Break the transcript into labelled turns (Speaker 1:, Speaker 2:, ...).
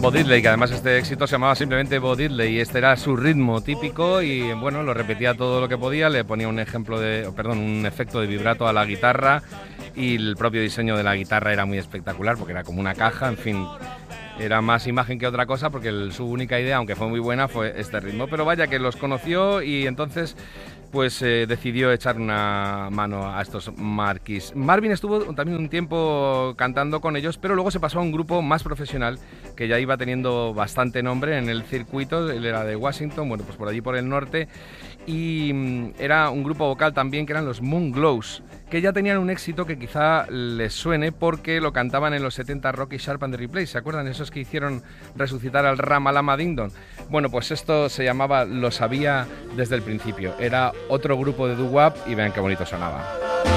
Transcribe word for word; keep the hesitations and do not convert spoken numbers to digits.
Speaker 1: Bo Diddley, que además este éxito se llamaba simplemente Bo Diddley, y este era su ritmo típico y bueno, lo repetía todo lo que podía, le ponía un ejemplo de, perdón, un efecto de vibrato a la guitarra y el propio diseño de la guitarra era muy espectacular porque era como una caja, en fin, era más imagen que otra cosa porque el, su única idea, aunque fue muy buena, fue este ritmo, pero vaya que los conoció y entonces pues eh, decidió echar una mano a estos Marquis. Marvin estuvo también un tiempo cantando con ellos, pero luego se pasó a un grupo más profesional que ya iba teniendo bastante nombre en el circuito. Él era de Washington, bueno, pues por allí por el norte, y mm, era un grupo vocal también que eran los Moonglows, que ya tenían un éxito que quizá les suene porque lo cantaban en los setenta Rocky Sharp and the Replay. ¿Se acuerdan? Esos que hicieron resucitar al Ramalama Ding Dong. Bueno, pues esto se llamaba Lo Sabía desde el principio. Era otro grupo de doo-wop y vean qué bonito sonaba.